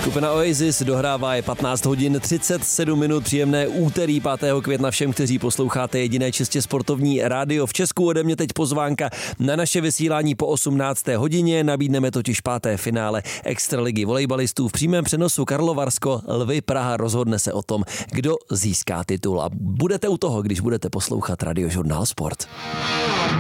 Skupina Oasis dohrává je 15 hodin 37 minut, příjemné úterý 5. května všem, kteří posloucháte jediné čistě sportovní rádio v Česku. Ode mě teď pozvánka na naše vysílání po 18. hodině, nabídneme totiž 5. finále Extraligy volejbalistů v přímém přenosu Karlovarsko Lvy Praha. Rozhodne se o tom, kdo získá titul a budete u toho, když budete poslouchat Radiožurnál Sport.